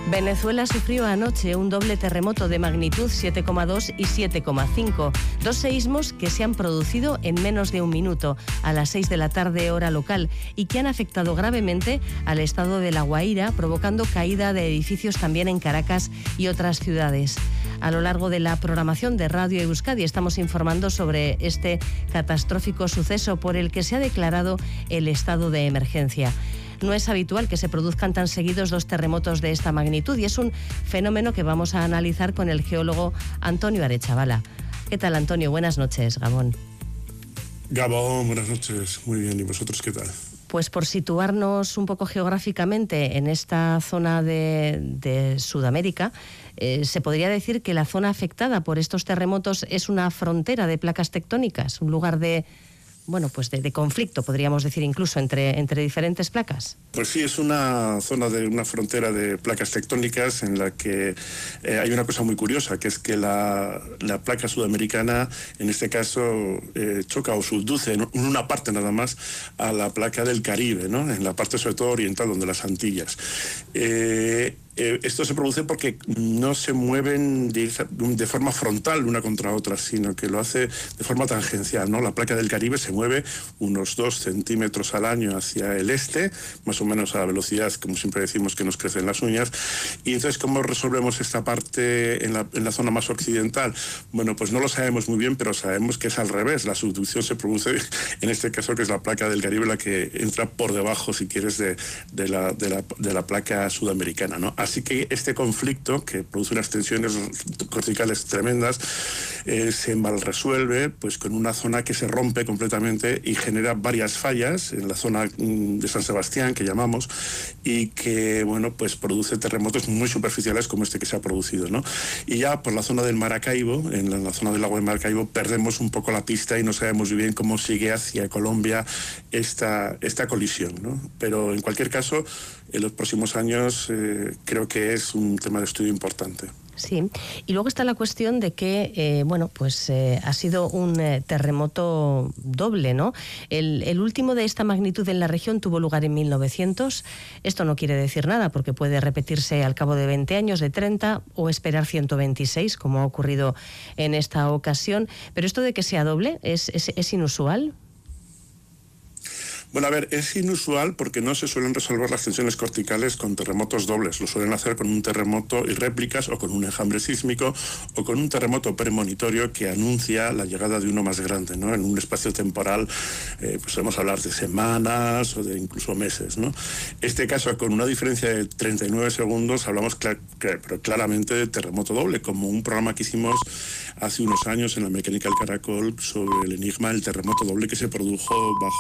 Venezuela sufrió anoche un doble terremoto de magnitud 7,2 y 7,5. Dos seísmos que se han producido en menos de un minuto, a las 6 de la tarde hora local, y que han afectado gravemente al estado de La Guaira, provocando caída de edificios también en Caracas y otras ciudades. A lo largo de la programación de Radio Euskadi estamos informando sobre este catastrófico suceso por el que se ha declarado el estado de emergencia. No es habitual que se produzcan tan seguidos dos terremotos de esta magnitud y es un fenómeno que vamos a analizar con el geólogo Antonio Arechavala. ¿Qué tal, Antonio? Buenas noches, Gabón. Gabón, buenas noches. Muy bien, ¿y vosotros qué tal? Pues por situarnos un poco geográficamente en esta zona de Sudamérica, se podría decir que la zona afectada por estos terremotos es una frontera de placas tectónicas, un lugar de conflicto, podríamos decir, incluso entre diferentes placas. Pues sí, es una zona de una frontera de placas tectónicas en la que hay una cosa muy curiosa, que es que la placa sudamericana, en este caso, choca o subduce en una parte nada más a la placa del Caribe, ¿no? En la parte sobre todo oriental, donde las Antillas. Esto se produce porque no se mueven de forma frontal una contra otra, sino que lo hace de forma tangencial, ¿no? La placa del Caribe se mueve unos 2 centímetros al año hacia el este, más o menos a la velocidad, como siempre decimos, que nos crecen las uñas. Y entonces, ¿cómo resolvemos esta parte en la zona más occidental? Bueno, pues no lo sabemos muy bien, pero sabemos que es al revés. La subducción se produce, en este caso, que es la placa del Caribe la que entra por debajo, si quieres, de la placa sudamericana, ¿no? Así que este conflicto, que produce unas tensiones corticales tremendas, se mal resuelve pues con una zona que se rompe completamente y genera varias fallas en la zona de San Sebastián, que llamamos, y que, bueno, pues produce terremotos muy superficiales como este que se ha producido, ¿no? Y ya por la zona del Maracaibo, en la zona del lago de Maracaibo, perdemos un poco la pista y no sabemos muy bien cómo sigue hacia Colombia esta colisión, ¿no? Pero en cualquier caso, en los próximos años creo que es un tema de estudio importante. Sí, y luego está la cuestión de que, ha sido un terremoto doble, ¿no? El último de esta magnitud en la región tuvo lugar en 1900. Esto no quiere decir nada porque puede repetirse al cabo de 20 años, de 30 o esperar 126, como ha ocurrido en esta ocasión. Pero esto de que sea doble, ¿es inusual? Bueno, a ver, es inusual porque no se suelen resolver las tensiones corticales con terremotos dobles. Lo suelen hacer con un terremoto y réplicas o con un enjambre sísmico o con un terremoto premonitorio que anuncia la llegada de uno más grande, ¿no? En un espacio temporal, pues podemos hablar de semanas o de incluso meses, ¿no? Este caso, con una diferencia de 39 segundos, hablamos pero claramente de terremoto doble, como un programa que hicimos hace unos años en la Mecánica del Caracol sobre el enigma del terremoto doble que se produjo bajo